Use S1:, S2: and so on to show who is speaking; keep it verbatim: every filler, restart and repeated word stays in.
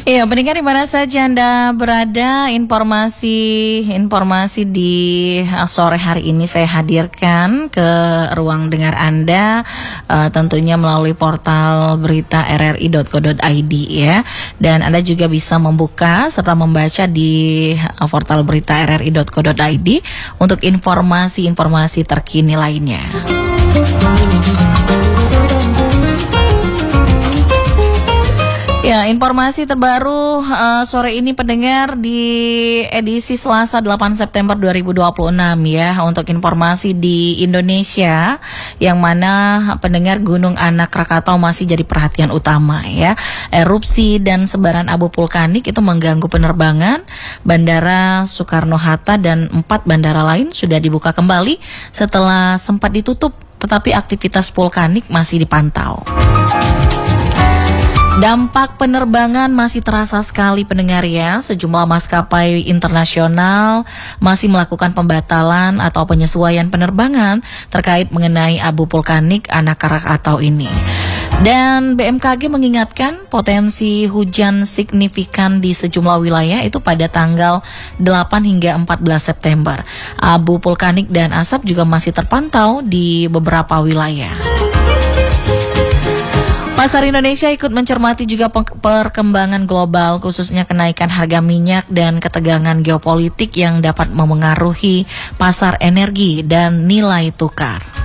S1: Iya, pendengar di mana saja Anda berada, informasi informasi di uh, sore hari ini saya hadirkan ke ruang dengar Anda, uh, tentunya melalui portal berita r r i dot co dot i d ya. Dan Anda juga bisa membuka serta membaca di uh, portal berita r r i dot co dot i d untuk informasi-informasi terkini lainnya. Ya, informasi terbaru uh, sore ini pendengar di edisi Selasa delapan September dua ribu dua puluh enam ya. Untuk informasi di Indonesia, yang mana pendengar Gunung Anak Krakatau masih jadi perhatian utama ya. Erupsi dan sebaran abu vulkanik itu mengganggu penerbangan. Bandara Soekarno-Hatta dan empat bandara lain sudah dibuka kembali setelah sempat ditutup, tetapi aktivitas vulkanik masih dipantau. Dampak penerbangan masih terasa sekali pendengar ya. Sejumlah maskapai internasional masih melakukan pembatalan atau penyesuaian penerbangan terkait mengenai abu vulkanik Anak Krakatau ini. Dan B M K G mengingatkan potensi hujan signifikan di sejumlah wilayah itu pada tanggal delapan hingga empat belas September. Abu vulkanik dan asap juga masih terpantau di beberapa wilayah. Pasar Indonesia ikut mencermati juga perkembangan global, khususnya kenaikan harga minyak dan ketegangan geopolitik yang dapat memengaruhi pasar energi dan nilai tukar.